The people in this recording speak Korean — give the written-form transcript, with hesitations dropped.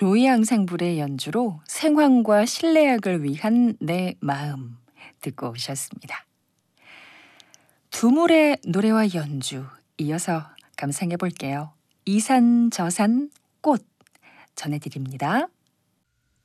조이앙상블의 연주로 생황과 실내악을 위한 내 마음 듣고 오셨습니다. 두물의 노래와 연주 이어서 감상해 볼게요. 이산 저산 꽃 전해드립니다.